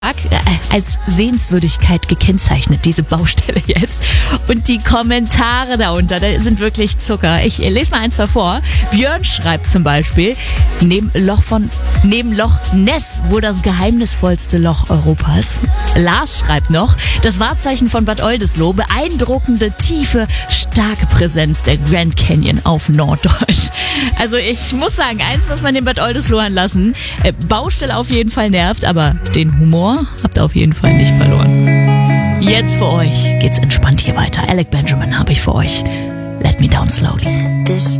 als Sehenswürdigkeit gekennzeichnet, diese Baustelle jetzt. Und die Kommentare darunter, da sind wirklich Zucker. Ich lese mal ein, zwei vor. Björn schreibt zum Beispiel, neben Loch Ness wohl das geheimnisvollste Loch Europas. Lars schreibt noch, das Wahrzeichen von Bad Oldesloe, beeindruckende, tiefe, starke Präsenz der Grand Canyon auf Norddeutsch. Also ich muss sagen, eins muss man dem Bad Oldesloe anlassen. Baustelle auf jeden Fall nervt, aber den Humor habt ihr auf jeden Fall nicht verloren. Jetzt für euch geht's entspannt hier weiter. Alec Benjamin habe ich für euch. Let Me Down Slowly. This